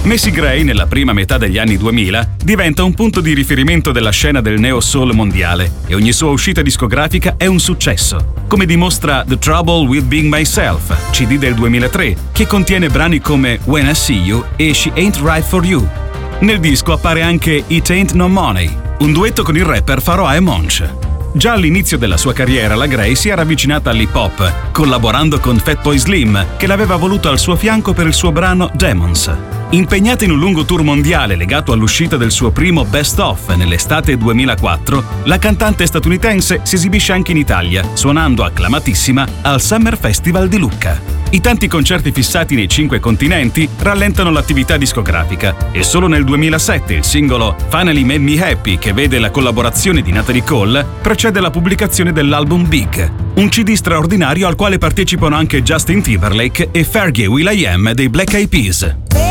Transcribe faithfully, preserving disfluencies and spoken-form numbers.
Macy Gray, nella prima metà degli anni duemila, diventa un punto di riferimento della scena del neo-soul mondiale e ogni sua uscita discografica è un successo, come dimostra The Trouble with Being Myself, C D del duemilatré, che contiene brani come When I See You e She Ain't Right For You. Nel disco appare anche It Ain't No Money, un duetto con il rapper Pharoahe Monch. Già all'inizio della sua carriera la Gray si era avvicinata all'hip hop, collaborando con Fatboy Slim, che l'aveva voluto al suo fianco per il suo brano Demons. Impegnata in un lungo tour mondiale legato all'uscita del suo primo Best Of nell'estate duemilaquattro, la cantante statunitense si esibisce anche in Italia, suonando acclamatissima al Summer Festival di Lucca. I tanti concerti fissati nei cinque continenti rallentano l'attività discografica e solo nel duemilasette il singolo Finally Made Me Happy, che vede la collaborazione di Natalie Cole, precede la pubblicazione dell'album Big, un C D straordinario al quale partecipano anche Justin Timberlake e Fergie will.i.am dei Black Eyed Peas.